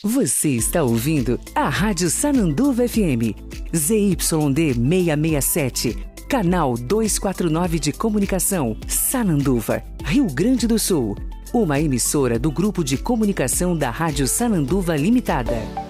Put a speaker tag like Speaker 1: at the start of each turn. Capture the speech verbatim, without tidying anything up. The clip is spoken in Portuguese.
Speaker 1: Você está ouvindo a Rádio Sananduva F M, Z Y D seiscentos e sessenta e sete, canal duzentos e quarenta e nove de comunicação, Sananduva, Rio Grande do Sul. Uma emissora do Grupo de Comunicação da Rádio Sananduva Limitada.